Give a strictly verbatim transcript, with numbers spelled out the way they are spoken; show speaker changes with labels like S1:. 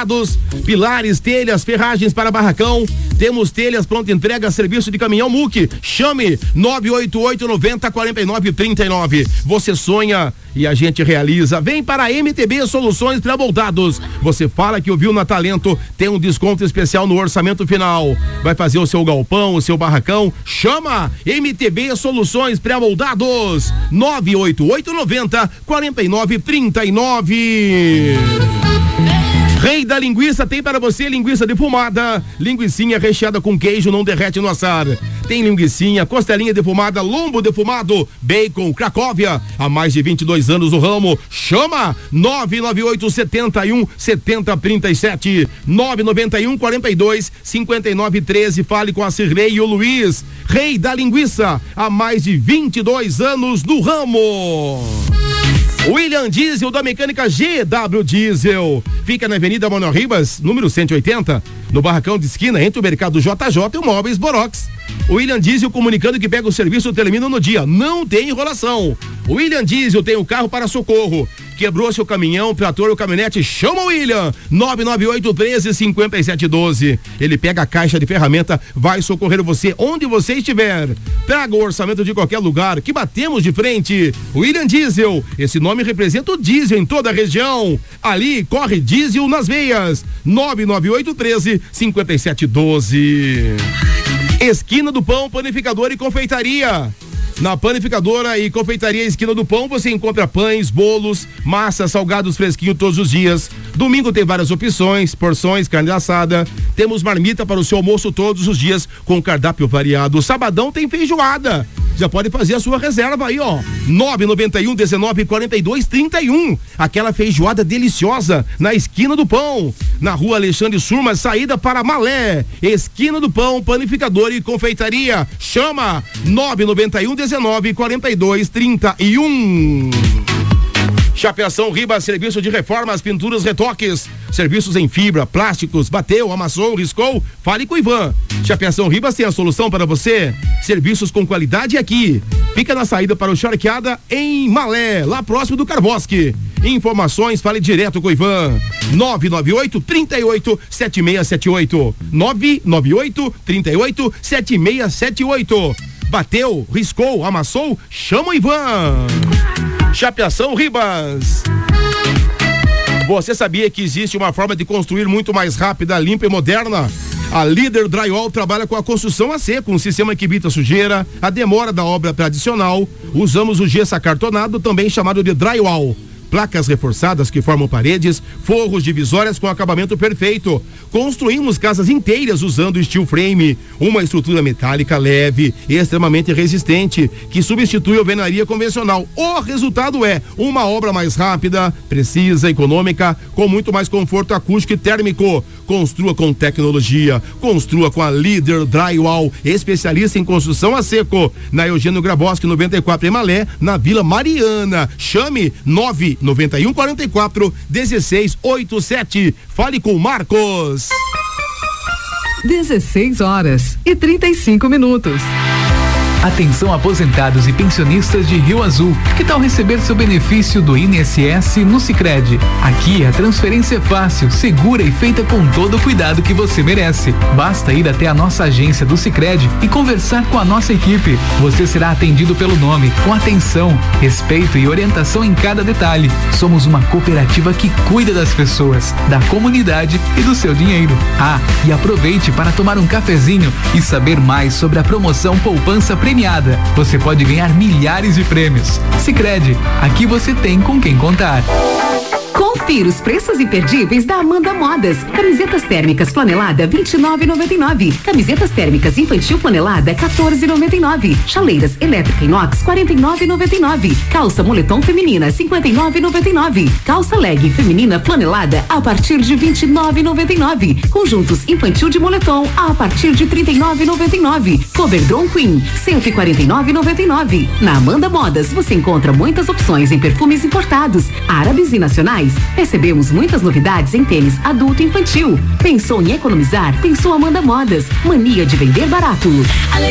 S1: pré-moldados, pilares, telhas, ferragens para barracão. Temos telhas pronta entrega, serviço de caminhão M U C. Chame nove oito oito, nove zero, quatro nove três nove. Você sonha e a gente realiza. Vem para a M T B Soluções Pré-moldados. Você fala que ouviu na Talento, tem um desconto especial no orçamento final. Vai fazer o seu galpão, o seu barracão? Chama M T B Soluções Pré-moldados. nove oito oito, nove zero, quatro nove três nove. Rei da Linguiça tem para você linguiça defumada, linguicinha recheada com queijo, não derrete no assar. Tem linguicinha, costelinha defumada, lombo defumado, bacon, Cracóvia, há mais de vinte e dois anos no ramo. Chama nove nove oito, sete um, sete zero três sete, nove nove um, quatro dois, cinco nove um três. Fale com a Cirlei e o Luiz. Rei da Linguiça, há mais de vinte e dois anos no ramo. William Diesel da Mecânica G W Diesel. Fica na Avenida Manuel Ribas, número cento e oitenta, no barracão de esquina entre o Mercado J J e o Móveis Borox. William Diesel comunicando que pega o serviço, termina no dia. Não tem enrolação. William Diesel tem o carro para socorro. Quebrou seu caminhão, trator ou caminhonete? Chama o William. nove nove oito, um três, cinco sete um dois. Ele pega a caixa de ferramenta, vai socorrer você onde você estiver. Traga o orçamento de qualquer lugar que batemos de frente. William Diesel, esse nome representa o diesel em toda a região. Ali corre diesel nas veias. nove nove oito, um três, cinco sete um dois. Esquina do Pão, Panificadora e Confeitaria. Na Panificadora e Confeitaria Esquina do Pão você encontra pães, bolos, massa, salgados fresquinhos todos os dias. Domingo tem várias opções, porções, carne assada. Temos marmita para o seu almoço todos os dias com cardápio variado. Sabadão tem feijoada. Já pode fazer a sua reserva aí, ó. nove nove um, dezenove, quarenta e dois, trinta e um. Aquela feijoada deliciosa na Esquina do Pão. Na Rua Alexandre Surma, saída para Malé. Esquina do Pão, Panificadora e Confeitaria. Chama nove nove um, dezenove, quarenta e dois, trinta e um. Chapeação Ribas, serviço de reformas, pinturas, retoques, serviços em fibra, plásticos, bateu, amassou, riscou, fale com o Ivan. Chapeação Ribas tem a solução para você. Serviços com qualidade aqui. Fica na saída para o Charqueada em Malé, lá próximo do Carvosque. Informações, fale direto com o Ivan. nove nove oito, três oito, sete seis sete oito. nove nove oito, três oito, sete seis sete oito. Bateu, riscou, amassou, chama o Ivan. Chapeação Ribas. Você sabia que existe uma forma de construir muito mais rápida, limpa e moderna? A Líder Drywall trabalha com a construção a seco, um sistema que evita sujeira, a demora da obra tradicional. Usamos o gesso acartonado, também chamado de drywall. Placas reforçadas que formam paredes, forros divisórias com acabamento perfeito. Construímos casas inteiras usando steel frame, uma estrutura metálica leve e extremamente resistente, que substitui a alvenaria convencional. O resultado é uma obra mais rápida, precisa, econômica, com muito mais conforto acústico e térmico. Construa com tecnologia, construa com a Líder Drywall, especialista em construção a seco, na Eugênio Grabowski noventa e quatro em Malé, na Vila Mariana. Chame nove nove um, quatro quatro, um seis oito sete. Fale com Marcos.
S2: dezesseis horas e trinta e cinco minutos.
S3: Atenção aposentados e pensionistas de Rio Azul. Que tal receber seu benefício do I N S S no Sicredi? Aqui a transferência é fácil, segura e feita com todo o cuidado que você merece. Basta ir até a nossa agência do Sicredi e conversar com a nossa equipe. Você será atendido pelo nome, com atenção, respeito e orientação em cada detalhe. Somos uma cooperativa que cuida das pessoas, da comunidade e do seu dinheiro. Ah, e aproveite para tomar um cafezinho e saber mais sobre a promoção Poupança Premiada. Você pode ganhar milhares de prêmios. Sicredi, aqui você tem com quem contar.
S4: Confira os preços imperdíveis da Amanda Modas. Camisetas térmicas flanelada vinte e nove e noventa e nove. Camisetas térmicas infantil flanelada quatorze e noventa e nove. Chaleiras elétrica inox quarenta e nove e noventa e nove. Calça moletom feminina cinquenta e nove e noventa e nove. Calça leg feminina flanelada a partir de vinte e nove e noventa e nove. Conjuntos infantil de moletom a partir de trinta e nove e noventa e nove. Coberdron Queen cento e quarenta e nove e noventa e nove. Na Amanda Modas você encontra muitas opções em perfumes importados, árabes e nacionais. Recebemos muitas novidades em tênis adulto e infantil. Pensou em economizar? Pensou Amanda Modas. Mania de vender barato.